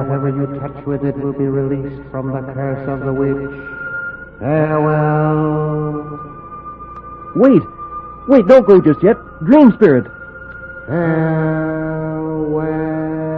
whatever you touch with it will be released from the curse of the witch. Farewell. Wait, don't go just yet. Dream Spirit. Farewell.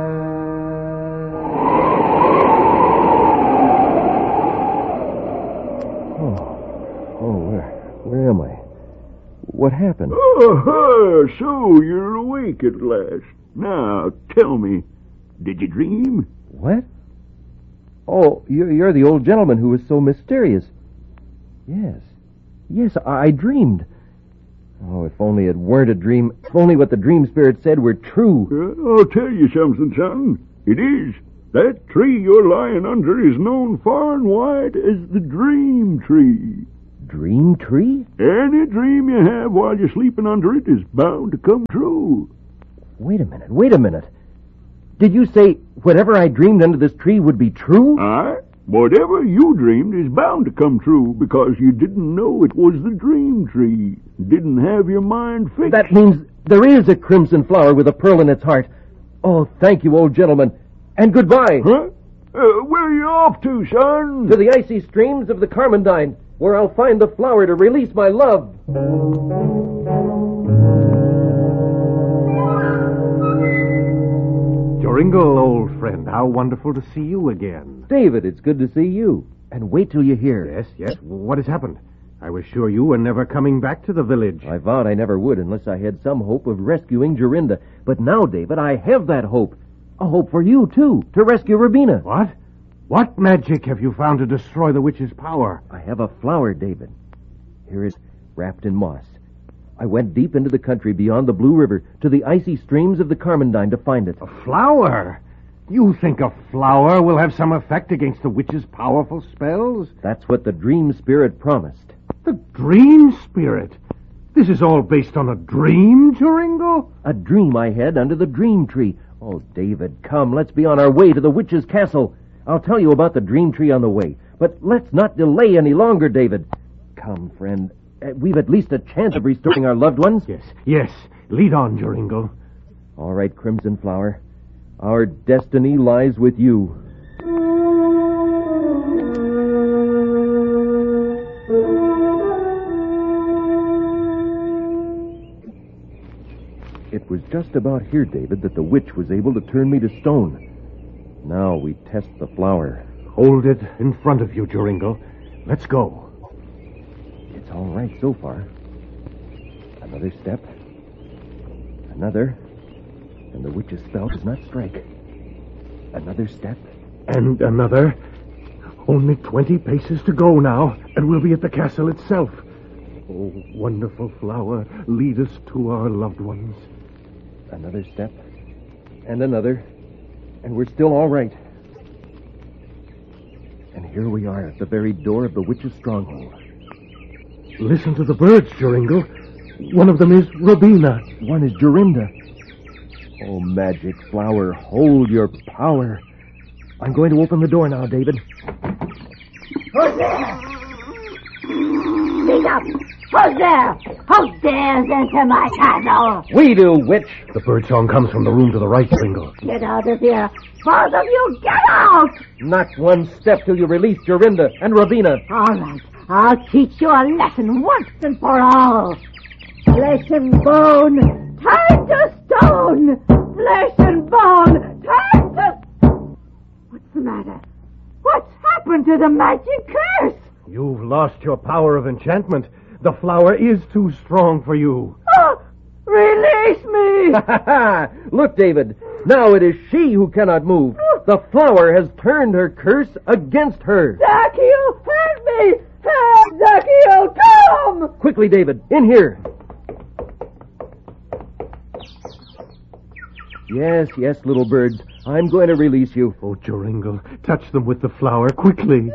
Where am I? What happened? Oh, so you're awake at last. Now, tell me, did you dream? What? Oh, you're the old gentleman who was so mysterious. Yes, I dreamed. Oh, if only it weren't a dream. If only what the Dream Spirit said were true. I'll tell you something, son. It is. That tree you're lying under is known far and wide as the Dream Tree. Dream Tree? Any dream you have while you're sleeping under it is bound to come true. Wait a minute. Did you say whatever I dreamed under this tree would be true? Aye. Whatever you dreamed is bound to come true because you didn't know it was the Dream Tree. Didn't have your mind fixed. That means there is a crimson flower with a pearl in its heart. Oh, thank you, old gentleman. And goodbye. Huh? Where are you off to, son? To the icy streams of the Carmandine, where I'll find the flower to release my love. Joringel, old friend, how wonderful to see you again. David, it's good to see you. And wait till you hear. Yes. What has happened? I was sure you were never coming back to the village. I vowed I never would unless I had some hope of rescuing Jorinda. But now, David, I have that hope. A hope for you, too, to rescue Rubina. What? What magic have you found to destroy the witch's power? I have a flower, David. Here it is, wrapped in moss. I went deep into the country beyond the Blue River to the icy streams of the Carmandine to find it. A flower? You think a flower will have some effect against the witch's powerful spells? That's what the Dream Spirit promised. The Dream Spirit? This is all based on a dream, Joringel? A dream I had under the Dream Tree. Oh, David, come, let's be on our way to the witch's castle. I'll tell you about the Dream Tree on the way. But let's not delay any longer, David. Come, friend. We've at least a chance of restoring our loved ones. Yes. Lead on, Joringel. All right, Crimson Flower. Our destiny lies with you. It was just about here, David, that the witch was able to turn me to stone. Now we test the flower. Hold it in front of you, Joringel. Let's go. It's all right so far. Another step. Another. And the witch's spell does not strike. Another step. And another. Only 20 paces to go now, and we'll be at the castle itself. Oh, wonderful flower, lead us to our loved ones. Another step. And another. And we're still all right. And here we are at the very door of the witch's stronghold. Listen to the birds, Joringel. One of them is Rubina. One is Jorinda. Oh, magic flower, hold your power. I'm going to open the door now, David. Who's there? Speak up! Who's there? Who dares enter my castle? We do, witch. The birdsong comes from the room to the right, Joringel. Get out of here! Both of you, get out! Not one step till you release Jorinda and Rubina. All right, I'll teach you a lesson once and for all. Flesh and bone, turned to stone. Flesh and bone, turned to... What's the matter? What's happened to the magic curse? You've lost your power of enchantment. The flower is too strong for you. Oh, release me! Look, David. Now it is she who cannot move. The flower has turned her curse against her. Zacchaeus, help me! Help, Zacchaeus, come! Quickly, David, in here. Yes, little birds. I'm going to release you. Oh, Joringel, touch them with the flower, quickly.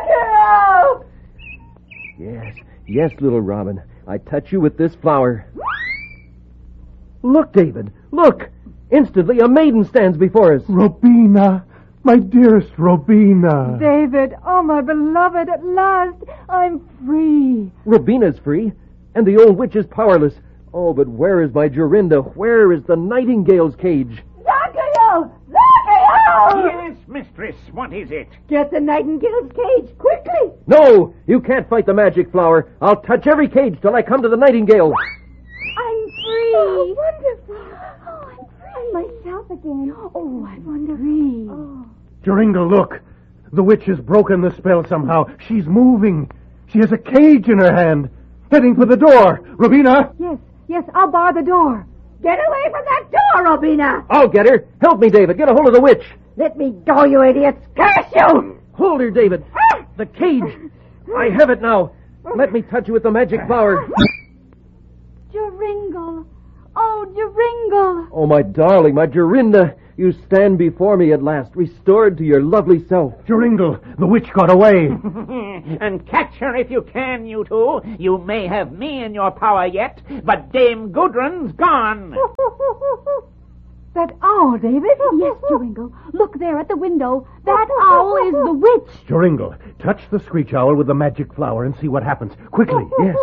Zacchaeus! Yes, little robin. I touch you with this flower. Look, David, look! Instantly, a maiden stands before us. Rubina, my dearest Rubina. David, oh, my beloved, at last, I'm free. Rubina's free, and the old witch is powerless. Oh, but where is my Jorinda? Where is the nightingale's cage? Zacchaeus! Zacchaeus! Oh! Yes, mistress, what is it? Get the nightingale's cage, quickly! No, you can't fight the magic flower. I'll touch every cage till I come to the nightingale. I'm free. Oh, wonderful! Oh, I'm free. Myself again. Oh, I'm wonderful. Free. Oh. Joringle, look. The witch has broken the spell somehow. She's moving. She has a cage in her hand, heading for the door. Robina! Yes, I'll bar the door. Get away from that door, Robina! I'll get her. Help me, David. Get a hold of the witch. Let me go, you idiots! Curse you! Hold her, David. The cage. I have it now. Let me touch you with the magic flower. Joringle. Oh, Joringle. Oh, my darling, my Jorinda. You stand before me at last, restored to your lovely self. Joringle, the witch got away. And catch her if you can, you two. You may have me in your power yet, but Dame Gudrun's gone. That owl, David? Yes, Joringle. Look there at the window. That owl is the witch. Joringle, touch the screech owl with the magic flower and see what happens. Quickly. Yes.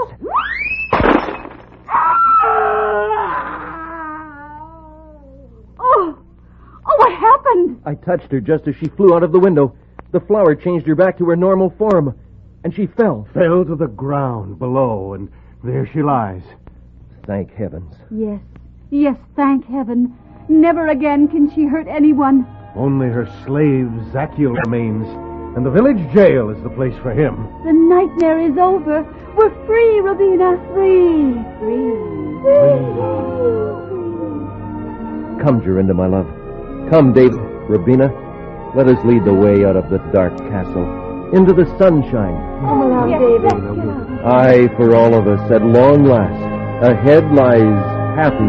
Oh, what happened? I touched her just as she flew out of the window. The flower changed her back to her normal form, and she fell. Fell to the ground below, and there she lies. Thank heavens. Yes, thank heaven. Never again can she hurt anyone. Only her slave Zachiel remains, and the village jail is the place for him. The nightmare is over. We're free, Robina. Free. Come, Jorinda, my love. Come, David, Robina. Let us lead the way out of the dark castle, into the sunshine. Come along, David. Aye, for all of us, at long last, ahead lies happy